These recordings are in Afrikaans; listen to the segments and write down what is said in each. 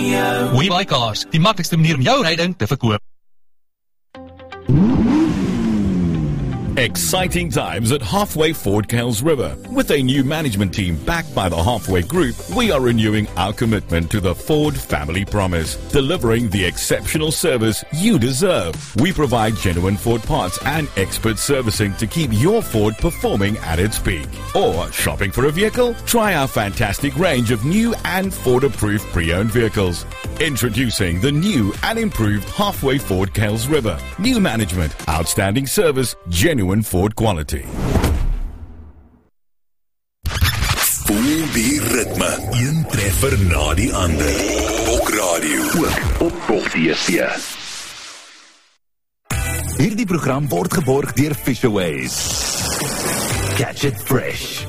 WeBuyCars, die maklikste manier om jou ryding te verkoop. Exciting times at Halfway Ford Kales River. With a new management team backed by the Halfway Group, we are renewing our commitment to the Ford family promise, delivering the exceptional service you deserve. We provide genuine Ford parts and expert servicing to keep your Ford performing at its peak. Or shopping for a vehicle? Try our fantastic range of new and Ford-approved pre-owned vehicles. Introducing the new and improved Halfway Ford Kales River. New management, outstanding service, genuine Ford quality. Voel die ritme, een treffer na die ander. Bok Radio, ook op Bok TV. Hierdie program word geborg deur Fisherways. Catch it fresh.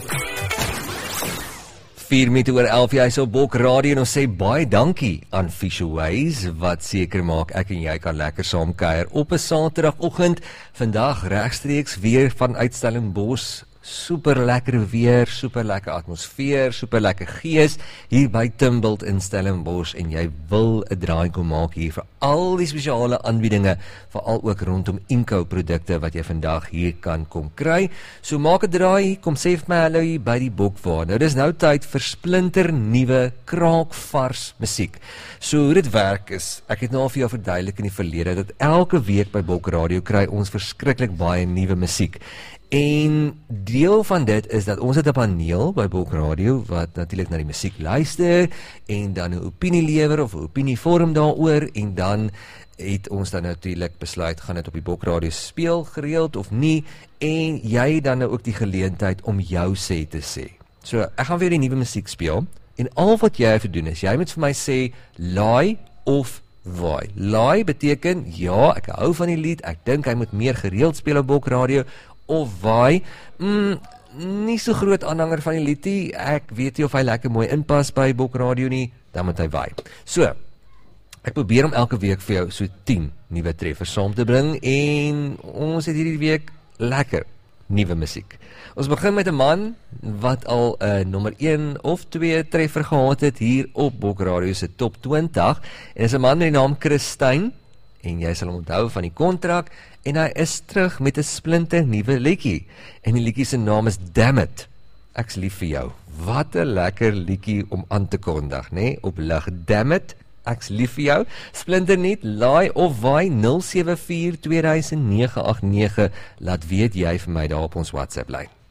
4:11, jy is op Bok Radio en ons sê baie dankie aan Fisherways, wat seker maak ek en jy kan lekker saam kuier op 'n Saterdagoggend. Vandag regstreeks weer vanuit Stellenbosch. Super lekker weer, super lekker atmosfeer, super lekker gees hier by Timbult in Stellenbosch en jy wil 'n draai kom maak hier vir al die spesiale aanbiedinge, veral ook rondom Inco produkte wat jy vandag hier kan kom kry. So maak 'n draai, kom sê vir my hallo hier by die Bokvaart. Nou dis nou tyd vir splinter nuwe kraakvars musiek. So hoe dit werk is, ek het nou al vir jou verduidelik in die verlede dat elke week by Bok Radio kry ons verskriklik baie nuwe musiek. En deel van dit is dat ons het 'n paneel by Bok Radio wat natuurlik na die musiek luister en dan 'n opinie lewer of 'n opinie vorm daaroor en dan het ons dan natuurlik besluit gaan dit op die Bok Radio speel gereeld of nie en jy dan nou ook die geleentheid om jou sê te sê. So ek gaan vir die nuwe musiek speel en al wat jy moet doen is jy moet vir my sê laai of waai. Laai beteken ja, ek hou van die lied, ek dink hy moet meer gereeld speel op Bok Radio. Of waai, nie so groot aanhanger van die liedie, ek weet nie of hy lekker mooi inpas by Bok Radio nie, dan moet hy waai. So, ek probeer om elke week vir jou so 10 nuwe treffers saam te bring en ons het hierdie week lekker nuwe musiek. Ons begin met 'n man wat al 'n nommer 1 of 2 treffer gehad het hier op Bok Radio se top 20 en is 'n man met die naam Chris Stein en jy sal hom onthou van die kontrak en hy is terug met 'n splinter nuwe liedjie en die liedjie se naam is Damn It, ek's lief vir jou. Wat 'n lekker liedjie om aan te kondig, né? Op lig, Damn It, ek's lief vir jou. Splinter net, laai of waai 074 200989, laat weet jy vir my daar op ons WhatsApp lyn.